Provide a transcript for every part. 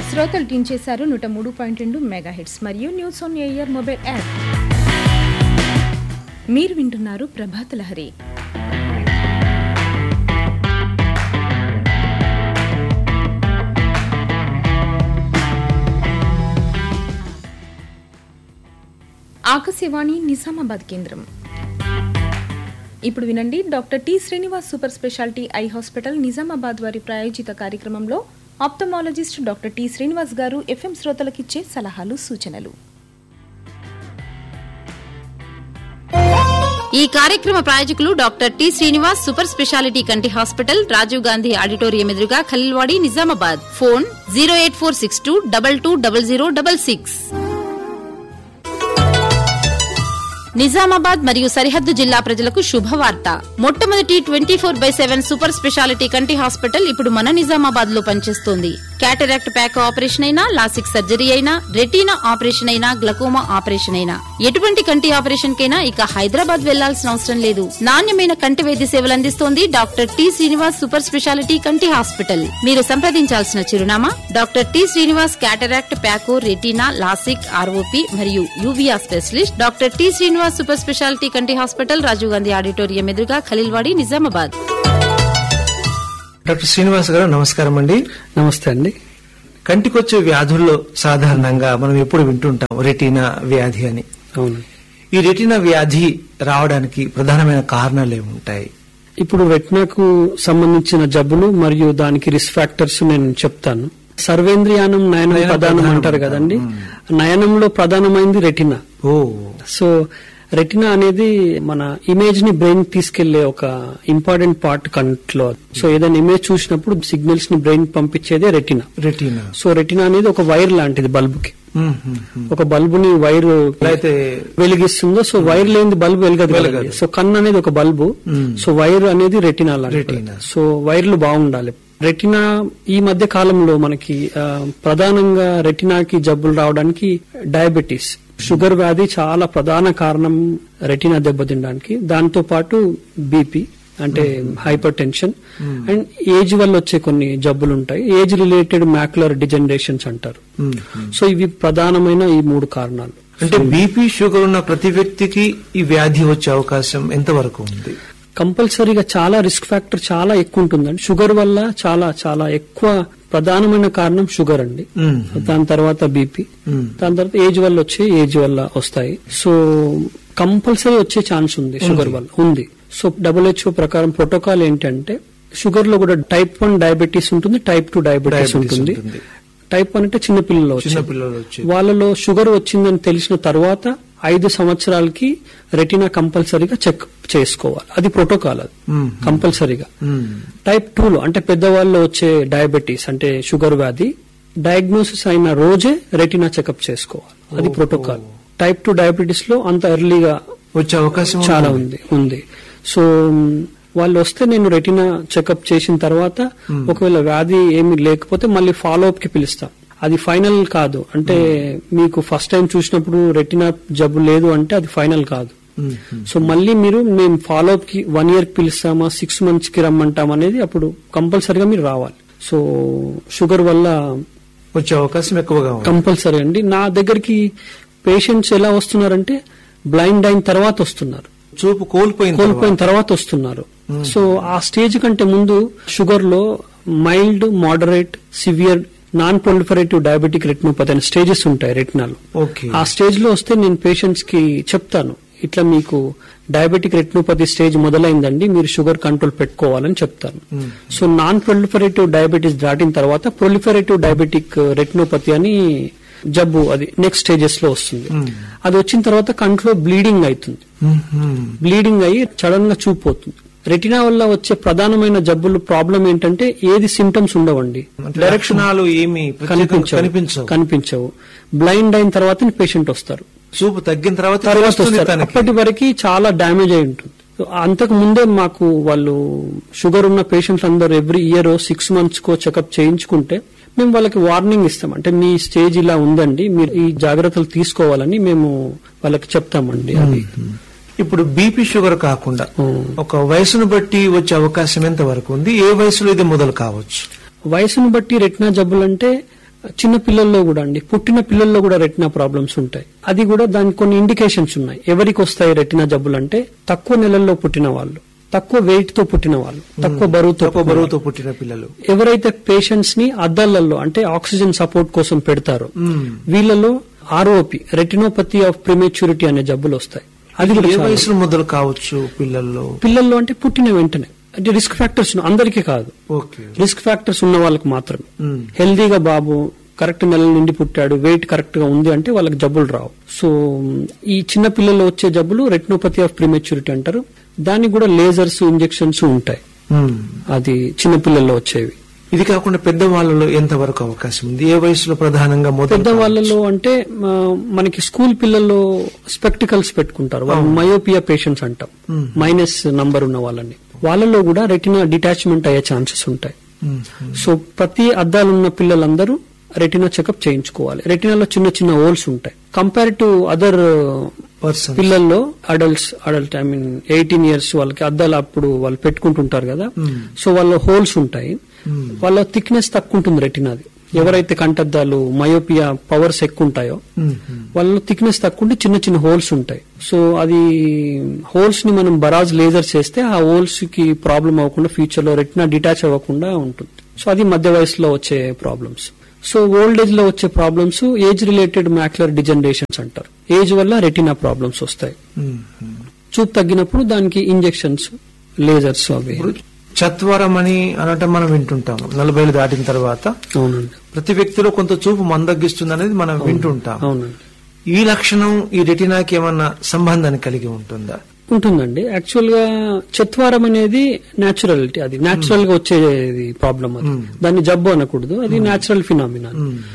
శ్రోతలు ట్యూన్ చేశారు 103.2 మెగాహెర్ట్జ్ మరియు news on air mobile app. మీరు వింటున్నారు ప్రభాత లహరి. ఆకాశవాణి నిజామాబాద్ కేంద్రం. ఇప్పుడు వినండి, doctor T Srinivas super speciality eye hospital Nizamabad వారి ప్రాయోజిత కార్యక్రమంలో ఆప్థమాలజిస్ట్ డాక్టర్ టి శ్రీనివాస్ గారు ఎఫ్ఎం శ్రోతలకిచ్చే సలహాలు సూచనలు. ఈ కార్యక్రమ ప్రాయోజకులు doctor T Srinivas super speciality కంటి హాస్పిటల్, రాజీవ్ గాంధీ ఆడిటోరియం ఎదురుగా, ఖలీల్వాడి, నిజామాబాద్. ఫోన్ 08462220066. నిజామాబాద్ మరియు సరిహద్దు జిల్లా ప్రజలకు శుభవార్త. మొట్టమొదటి 24/7 సూపర్ స్పెషాలిటీ కంటి హాస్పిటల్ ఇప్పుడు మన నిజామాబాద్ లో పనిచేస్తోంది. క్యాటరాక్ట్ ప్యాక్ ఆపరేషన్ అయినా, లాసిక్ సర్జరీ అయినా, రెటీనా ఆపరేషన్ అయినా, గ్లకోమా ఆపరేషన్ అయినా, ఎటువంటి కంటి ఆపరేషన్ కైనా ఇక హైదరాబాద్ వెళ్లాల్సిన అవసరం లేదు. నాణ్యమైన కంటి వైద్య సేవలు అందిస్తోంది doctor T Srinivas super speciality కంటి హాస్పిటల్. మీరు సంప్రదించాల్సిన చిరునామా doctor T Srinivas cataract phaco, retina, LASIK, ROP మరియు uvea specialist, doctor T Srinivas super speciality కంటి హాస్పిటల్, రాజీవ్ గాంధీ ఆడిటోరియం ఎదురుగా, ఖలీల్వాడి, నిజామాబాద్. డాక్టర్ శ్రీనివాస్ గారు నమస్కారం అండి. నమస్తే అండి. కంటికొచ్చే వ్యాధుల్లో సాధారణంగా మనం ఎప్పుడు వింటుంటాం రెటీనా వ్యాధి అని. అవును. ఈ రెటీనా వ్యాధి రావడానికి ప్రధానమైన కారణాలు ఏముంటాయి? ఇప్పుడు రెటినాకు సంబంధించిన జబ్బులు మరియు దానికి రిస్క్ ఫ్యాక్టర్స్ నేను చెప్తాను. సర్వేంద్రియానం, నయనం ప్రధానం అంటారు కదండి. నయనంలో ప్రధానమైంది రెటినా. సో రెటినా అనేది మన ఇమేజ్ ని బ్రెయిన్ తీసుకెళ్లే ఒక ఇంపార్టెంట్ పార్ట్ కంట్లో. సో ఏదైనా ఇమేజ్ చూసినప్పుడు సిగ్నల్స్ ని బ్రెయిన్ పంపించేదే రెటినా. సో రెటినా అనేది ఒక వైర్ లాంటిది బల్బ్ కి. ఒక బల్బుని వైర్ అయితే వెలిగిస్తుందో, సో వైర్ లేని బల్బు వెలగదు. సో కన్ను అనేది ఒక బల్బు, సో వైర్ అనేది రెటినా లాంటిది. సో వైర్లు బాగుండాలి. రెటినా ఈ మధ్య కాలంలో మనకి ప్రధానంగా రెటినాకి జబ్బులు రావడానికి డయాబెటీస్, షుగర్ వ్యాధి చాలా ప్రధాన కారణం రెటినా దెబ్బతినడానికి. దాంతో పాటు బీపీ అంటే హైపర్ టెన్షన్ అండ్ ఏజ్ వల్ల వచ్చే కొన్ని జబ్బులు ఉంటాయి. ఏజ్ రిలేటెడ్ మ్యాక్యులర్ డిజనరేషన్స్ అంటారు. సో ఇవి ప్రధానమైన ఈ 3 కారణాలు. అంటే బీపీ, షుగర్ ఉన్న ప్రతి వ్యక్తికి ఈ వ్యాధి వచ్చే అవకాశం ఎంతవరకు ఉంది? కంపల్సరీగా చాలా రిస్క్ ఫ్యాక్టర్ చాలా ఎక్కువ ఉంటుందండి. షుగర్ వల్ల చాలా చాలా ఎక్కువ ప్రధానమైన కారణం షుగర్ అండి. దాని తర్వాత బీపీ, దాని తర్వాత ఏజ్ వల్ల వస్తాయి. సో కంపల్సరీ వచ్చే ఛాన్స్ ఉంది షుగర్ వల్ల ఉంది. సో WHO ప్రకారం ప్రోటోకాల్ ఏంటంటే షుగర్ లో కూడా టైప్ 1 డయాబెటీస్ ఉంటుంది, టైప్ 2 డయాబెటీస్ ఉంటుంది. టైప్ 1 అంటే చిన్నపిల్లలు వాళ్ళలో షుగర్ వచ్చిందని తెలిసిన తర్వాత 5 సంవత్సరాలకి రెటినా కంపల్సరీగా చెక్ చేసుకోవాలి. అది ప్రోటోకాల్, అది కంపల్సరీగా. టైప్ 2 లో అంటే పెద్దవాళ్ళు వచ్చే డయాబెటీస్ అంటే షుగర్ వ్యాధి డయాగ్నోసిస్ అయిన రోజే రెటినా చెకప్ చేసుకోవాలి. అది ప్రోటోకాల్. టైప్ 2 డయాబెటీస్ లో అంత ఎర్లీగా వచ్చే అవకాశం చాలా ఉంది. సో వాళ్ళు వస్తే నేను రెటినా చెకప్ చేసిన తర్వాత ఒకవేళ వ్యాధి ఏమి లేకపోతే మళ్ళీ ఫాలో అప్ కి పిలుస్తాం. అది ఫైనల్ కాదు. అంటే మీకు ఫస్ట్ టైం చూసినప్పుడు రెటినా జబ్బు లేదు అంటే అది ఫైనల్ కాదు. సో మళ్ళీ మేము ఫాలో అప్ కి 1 year కి పిలుస్తామా, 6 months కి రమ్మంటాం అనేది అప్పుడు కంపల్సరీగా మీరు రావాలి. సో షుగర్ వల్ల వచ్చే అవకాశం ఎక్కువగా కంపల్సరీ అండి. నా దగ్గరికి పేషెంట్స్ ఎలా వస్తున్నారంటే బ్లైండ్ అయిన తర్వాత వస్తున్నారు, చూపు కోల్పోయిన తర్వాత వస్తున్నారు. సో ఆ స్టేజ్ కంటే ముందు షుగర్ లో mild, moderate, severe, non proliferative diabetic retinopathy అనే స్టేజెస్ ఉంటాయి రెటినాలో. ఆ స్టేజ్ లో వస్తే నేను పేషెంట్స్ కి చెప్తాను, ఇట్లా మీకు డయాబెటిక్ రెటినోపతి స్టేజ్ మొదలైందండి, మీరు షుగర్ కంట్రోల్ పెట్టుకోవాలని చెప్తాను. సో నాన్ ప్రొలిఫరేటివ్ డయాబెటీస్ దాటిన తర్వాత ప్రొలిఫరేటివ్ డయాబెటిక్ రెటినోపతి అని జబ్బు, అది నెక్స్ట్ స్టేజెస్ లో వస్తుంది. అది వచ్చిన తర్వాత కంట్లో బ్లీడింగ్ అవుతుంది. బ్లీడింగ్ అయ్యి సడన్ గా చూపు పోతుంది. రెటినా వల్ల వచ్చే ప్రధానమైన జబ్బులు ప్రాబ్లం ఏంటంటే ఏది సిమ్టమ్స్ ఉండవండి, లక్షణాలు ఏమి కనిపించవు. బ్లైండ్ అయిన తర్వాత పేషెంట్ వస్తారు, చూపు తగ్గిన తర్వాత వస్తారు. అప్పటి వరకు చాలా డ్యామేజ్ అయి ఉంటుంది. అంతకు ముందే మాకు వాళ్ళు షుగర్ ఉన్న పేషెంట్స్ అందరూ ఎవ్రీ ఇయర్ 6 months కో చెకప్ చేయించుకుంటే మేము వాళ్ళకి వార్నింగ్ ఇస్తాం. అంటే మీ స్టేజ్ ఇలా ఉందండి, మీరు ఈ జాగ్రత్తలు తీసుకోవాలని మేము వాళ్ళకి చెప్తామండి. అది ఇప్పుడు బీపీ, షుగర్ కాకుండా ఒక వయసును బట్టి వచ్చే అవకాశం ఎంత వరకు ఉంది? ఏ వయసులో ఇది మొదలు కావచ్చు? వయసును బట్టి రెటినా జబ్బులంటే చిన్న పిల్లల్లో కూడా అండి, పుట్టిన పిల్లల్లో కూడా రెటినా ప్రాబ్లమ్స్ ఉంటాయి. అది కూడా దానికి కొన్ని ఇండికేషన్స్ ఉన్నాయి. ఎవరికి వస్తాయి రెటినా జబ్బులు అంటే తక్కువ నెలల్లో పుట్టిన వాళ్ళు, తక్కువ వెయిట్ తో పుట్టిన వాళ్ళు, తక్కువ బరువుతో పుట్టిన పిల్లలు, ఎవరైతే పేషెంట్స్ ని అద్దాలలో అంటే ఆక్సిజన్ సపోర్ట్ కోసం పెడతారో వీళ్ళలో ఆర్ఓపి, రెటినోపతి ఆఫ్ ప్రిమేచ్యూరిటీ అనే జబ్బులు వస్తాయి. అది కూడా ఏ వయసులో మొదలు కావచ్చు పిల్లల్లో అంటే పుట్టిన వెంటనే. అంటే రిస్క్ ఫ్యాక్టర్స్ అందరికీ కాదు, రిస్క్ ఫ్యాక్టర్స్ ఉన్న వాళ్ళకి మాత్రమే. హెల్దీగా బాబు కరెక్ట్ నెలల నుండి పుట్టాడు, వెయిట్ కరెక్ట్ గా ఉంది అంటే వాళ్ళకి జబ్బులు రావు. సో ఈ చిన్న పిల్లల్లో వచ్చే జబ్బులు రెటినోపతి ఆఫ్ ప్రిమేచ్యూరిటీ అంటారు. దానికి కూడా లేజర్స్, ఇంజెక్షన్స్ ఉంటాయి. అది చిన్న పిల్లల్లో వచ్చేవి. ఇది కాకుండా పెద్దవాళ్ళలో ఎంత వరకు అవకాశం ఉంది? ఏ వయసులో ప్రధానంగా? పెద్దవాళ్ళలో అంటే మనకి స్కూల్ పిల్లల్లో స్పెక్టికల్స్ పెట్టుకుంటారు, వాళ్ళు మయోపియా పేషెంట్స్ అంటాం, మైనస్ నంబర్ ఉన్న వాళ్ళలో కూడా రెటినా డిటాచ్మెంట్ అయ్యే ఛాన్సెస్ ఉంటాయి. సో ప్రతి అద్దాలున్న పిల్లలందరూ రెటినా చెకప్ చేయించుకోవాలి. రెటినాలో చిన్న చిన్న హోల్స్ ఉంటాయి. కంపేర్ టు అదర్ పిల్లల్లో అడల్ట్ ఐ మీన్ 18 years వాళ్ళకి అద్దాలు అప్పుడు వాళ్ళు పెట్టుకుంటుంటారు కదా, సో వాళ్ళ హోల్స్ ఉంటాయి. వాళ్ళ థిక్నెస్ తక్కువ ఉంటుంది రెటినాది. ఎవరైతే కంటద్దాలు మయోపియా పవర్స్ ఎక్కువ ఉంటాయో వాళ్ళ థిక్నెస్ తక్కువ ఉంటే చిన్న చిన్న హోల్స్ ఉంటాయి. సో అది హోల్స్ ని మనం బరాజ్ లేజర్ చేస్తే ఆ హోల్స్ కి ప్రాబ్లం అవ్వకుండా ఫ్యూచర్ లో రెటినా డిటాచ్ అవ్వకుండా ఉంటుంది. సో అది మధ్య వయసులో వచ్చే ప్రాబ్లమ్స్. సో ఓల్డ్ ఏజ్ లో వచ్చే ప్రాబ్లమ్స్ ఏజ్ రిలేటెడ్ మ్యాక్యులర్ డిజనరేషన్స్ అంటారు. ఏజ్ వల్ల రెటినా ప్రాబ్లమ్స్ వస్తాయి. చూపు తగ్గినప్పుడు దానికి ఇంజెక్షన్స్, లేజర్స్ అవి. చత్వరం అని అనటం మనం వింటుంటాం 40 ఏళ్ళు దాటిన తర్వాత. అవునండి. ప్రతి వ్యక్తిలో కొంత చూపు మందగిస్తుంది అనేది మనం వింటుంటాం. అవునండి. ఈ లక్షణం ఈ రెటినాకి ఏమన్నా సంబంధాన్ని కలిగి ఉంటుందా? ఉంటుందండి. యాక్చువల్ గా చత్వారం అనేది న్యాచురాలిటీ, అది న్యాచురల్ గా వచ్చేది ప్రాబ్లం. అది దాన్ని జబ్బు అనకూడదు, అది న్యాచురల్ ఫినామినా.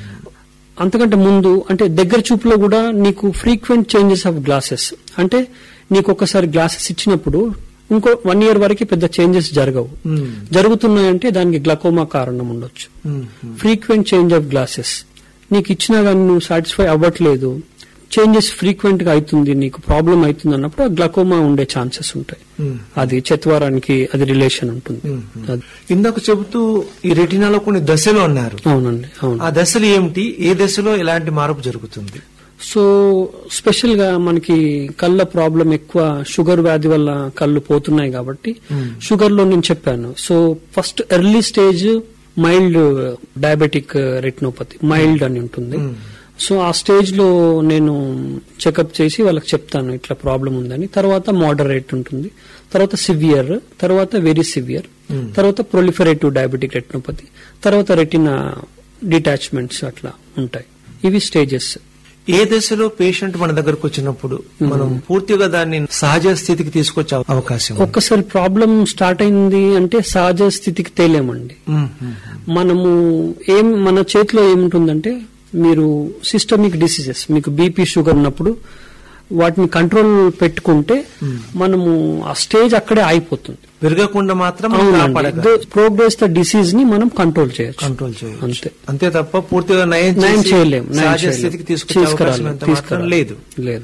అంతకంటే ముందు అంటే దగ్గర చూపులో కూడా నీకు ఫ్రీక్వెంట్ చేంజెస్ ఆఫ్ గ్లాసెస్, అంటే నీకు ఒకసారి గ్లాసెస్ ఇచ్చినప్పుడు ఇంకో 1 year వరకు పెద్ద చేంజెస్ జరగవు. జరుగుతున్నాయంటే దానికి గ్లకోమా కారణం ఉండొచ్చు. ఫ్రీక్వెంట్ చేంజ్ ఆఫ్ గ్లాసెస్ నీకు ఇచ్చినా కానీ నువ్వు సాటిస్ఫై అవ్వట్లేదు, చేంజెస్ ఫ్రీక్వెంట్ గా అవుతుంది, నీకు ప్రాబ్లం అవుతుంది అన్నప్పుడు గ్లకోమా ఉండే ఛాన్సెస్ ఉంటాయి. అది చత్వారానికి అది రిలేషన్ ఉంటుంది. ఇందాక చెబుతూ ఈ రెటినాలో కొన్ని దశలు అన్నారు. అవునండి. అవును. ఆ దశలు ఏమిటి? ఏ దశలో ఎలాంటి మార్పు జరుగుతుంది? సో స్పెషల్ గా మనకి కళ్ళ ప్రాబ్లం ఎక్కువ, షుగర్ వ్యాధి వల్ల కళ్ళు పోతున్నాయి కాబట్టి షుగర్ లో నేను చెప్పాను. So first early stage mild diabetic retinopathy, mild అని ఉంటుంది. సో ఆ స్టేజ్ లో నేను చెకప్ చేసి వాళ్ళకి చెప్తాను ఇట్లా ప్రాబ్లం ఉందని. తర్వాత మోడరేట్ ఉంటుంది, తర్వాత సివియర్, తర్వాత వెరీ సివియర్, తర్వాత ప్రొలిఫరేటివ్ డయాబెటిక్ రెటినోపతి, తర్వాత రెటినా డిటాచ్మెంట్స్ అట్లా ఉంటాయి. ఇవి స్టేజెస్. ఏ దశలో పేషెంట్ మన దగ్గరకు వచ్చినప్పుడు మనం పూర్తిగా దాన్ని సహజ స్థితికి తీసుకొచ్చే అవకాశం? ఒక్కసారి ప్రాబ్లం స్టార్ట్ అయింది అంటే సహజ స్థితికి తేలేమండి. మనము మన చేతిలో ఏముంటుందంటే, మీరు సిస్టమిక్ డిసీజెస్, మీకు బీపీ షుగర్ ఉన్నప్పుడు వాటిని కంట్రోల్ పెట్టుకుంటే మనము ఆ స్టేజ్ అక్కడే ఆగిపోతుంది, పెరగకుండా మాత్రం ప్రోగ్రెస్ ద డిసీజ్ ని మనం కంట్రోల్ చేయొచ్చు. అంతే, అంతే తప్ప పూర్తిగా నయం చేయలేము, స్థితికి తీసుకురావడం లేదు.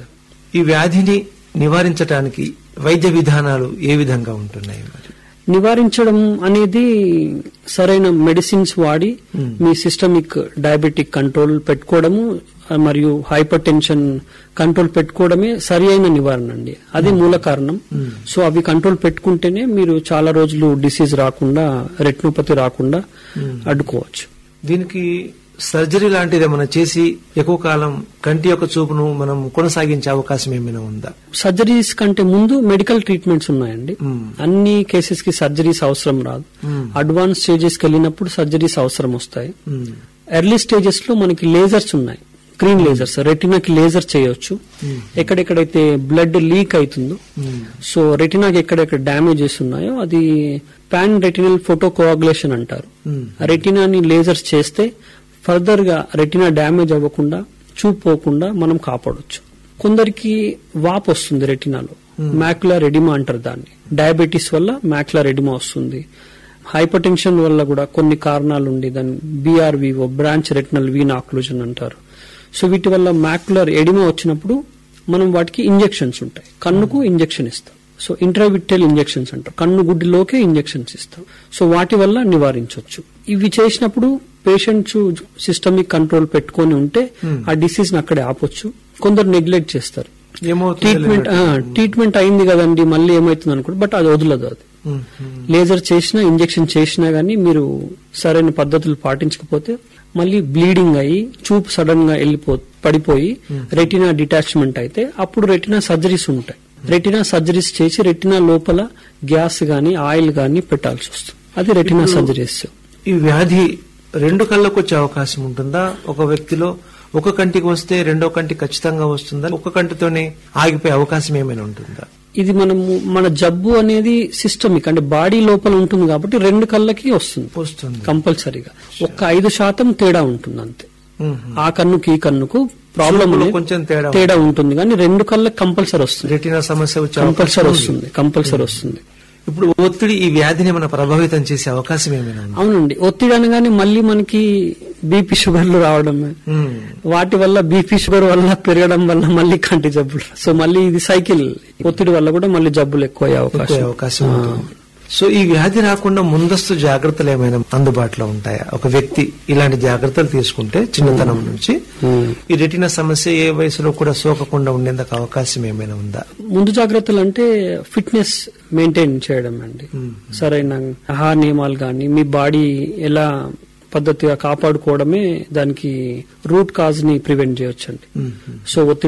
ఈ వ్యాధిని నివారించడానికి వైద్య విధానాలు ఏ విధంగా ఉంటున్నాయి? నివారించడం అనేది సరైన మెడిసిన్స్ వాడి మీ సిస్టమిక్ డయాబెటిక్ కంట్రోల్ పెట్టుకోవడము మరియు హైపర్ టెన్షన్ కంట్రోల్ పెట్టుకోవడమే సరి అయిన నివారణ అండి. అది మూల కారణం. సో అవి కంట్రోల్ పెట్టుకుంటేనే మీరు చాలా రోజులు డిసీజ్ రాకుండా, రెటినోపతి రాకుండా అడ్డుకోవచ్చు. దీనికి సర్జరీ లాంటిది ఏమైనా చేసి ఎక్కువ కాలం కంటి యొక్క చూపును మనం కొనసాగించే అవకాశం ఏమైనా ఉందా? సర్జరీస్ కంటే ముందు మెడికల్ ట్రీట్మెంట్స్ ఉన్నాయండి. అన్ని కేసెస్ కి సర్జరీస్ అవసరం రాదు. అడ్వాన్స్ స్టేజెస్ కి వెళ్ళినప్పుడు సర్జరీస్ అవసరం వస్తాయి. ఎర్లీ స్టేజెస్ లో మనకి లేజర్స్ ఉన్నాయి, స్క్రీన్ లేజర్స్. రెటినాకి లేజర్ చేయొచ్చు. ఎక్కడెక్కడైతే బ్లడ్ లీక్ అవుతుందో, సో రెటినాకి ఎక్కడెక్కడ డ్యామేజెస్ ఉన్నాయో అది పాన్ రెటినల్ ఫోటో కోఆగులేషన్ అంటారు. రెటినాని లేజర్స్ చేస్తే ఫర్దర్ గా రెటినా డ్యామేజ్ అవ్వకుండా, చూపు పోకుండా మనం కాపాడొచ్చు. కొందరికి వాపు వస్తుంది రెటినాలో, మ్యాక్యులర్ ఎడిమా అంటారు దాన్ని. డయాబెటీస్ వల్ల మ్యాక్యులర్ ఎడిమా వస్తుంది. హైపర్ టెన్షన్ వల్ల కూడా కొన్ని కారణాలు ఉండి దాన్ని BRVO, బ్రాంచ్ రెటినల్ వీన్ ఆక్లూజన్ అంటారు. సో వీటి వల్ల మ్యాక్యులర్ ఎడిమా వచ్చినప్పుడు మనం వాటికి ఇంజెక్షన్స్ ఉంటాయి. కన్నుకు ఇంజెక్షన్ ఇస్తాం. సో ఇంట్రావిట్రల్ ఇంజెక్షన్స్ అంటారు, కన్ను గుడ్డిలోకే ఇంజెక్షన్స్ ఇస్తాం. సో వాటి వల్ల నివారించవచ్చు. ఇవి చేసినప్పుడు పేషెంట్స్ సిస్టమిక్ కంట్రోల్ పెట్టుకొని ఉంటే ఆ డిసీజ్ అక్కడే ఆపొచ్చు. కొందరు నెగ్లెక్ట్ చేస్తారు, ట్రీట్మెంట్ అయింది కదండి మళ్ళీ ఏమైతుంది అనుకుంటే, బట్ అది వదలదు. అది లేజర్ చేసినా ఇంజెక్షన్ చేసినా గానీ మీరు సరైన పద్ధతులు పాటించకపోతే మళ్ళీ బ్లీడింగ్ అయ్యి చూపు సడన్ గా పడిపోయి రెటినా డిటాచ్మెంట్ అయితే అప్పుడు రెటినా సర్జరీస్ ఉంటాయి. రెటినా సర్జరీస్ చేసి రెటినా లోపల గ్యాస్ గానీ ఆయిల్ గానీ పెట్టాల్సి వస్తుంది. అది రెటినా సర్జరీస్. ఈ వ్యాధి రెండు కళ్ళకు వచ్చే అవకాశం ఉంటుందా? ఒక వ్యక్తిలో ఒక కంటికి వస్తే రెండో కంటి ఖచ్చితంగా వస్తుందా? ఒక కంటితోనే ఆగిపోయే అవకాశం ఏమైనా ఉంటుందా? ఇది మన జబ్బు అనేది సిస్టమిక్ అంటే బాడీ లోపల ఉంటుంది కాబట్టి రెండు కళ్ళకి వస్తుంది కంపల్సరీగా. 5% తేడా ఉంటుంది అంతే. ఆ కన్నుకి ఈ కన్నుకు ప్రాబ్లం కొంచెం తేడా ఉంటుంది కానీ రెండు కళ్ళకి కంపల్సరీ వస్తుంది. రెటినా సమస్య కంపల్సరీ వస్తుంది. ఇప్పుడు ఒత్తిడి ఈ వ్యాధిని మన ప్రభావితం చేసే అవకాశం ఏమైనా? అవునండి, ఒత్తిడి అనగానే మళ్ళీ మనకి బీపీ షుగర్లు రావడమే, వాటి వల్ల బీపీ షుగర్ వల్ల పెరగడం వల్ల మళ్ళీ కంటి జబ్బులు. సో మళ్ళీ ఇది సైకిల్. ఒత్తిడి వల్ల కూడా మళ్ళీ జబ్బులు ఎక్కువ అవకాశం. సో ఈ వ్యాధి రాకుండా ముందస్తు జాగ్రత్తలు ఏమైనా అందుబాటులో ఉంటాయా? ఒక వ్యక్తి ఇలాంటి జాగ్రత్తలు తీసుకుంటే చిన్నతనం నుంచి ఈ రెటినా సమస్య ఏ వయసులో కూడా సోకకుండా ఉండేందుకు అవకాశం ఏమైనా ఉందా? ముందు జాగ్రత్తలు అంటే ఫిట్నెస్ మెయింటైన్ చేయడం అండి, సరైన ఆహార నియమాలు గాని మీ బాడీ ఎలా పద్ధతిగా కాపాడుకోవడమే దానికి రూట్ కాజ్ ని ప్రివెంట్ చేయొచ్చండి. సో ఒత్తిడి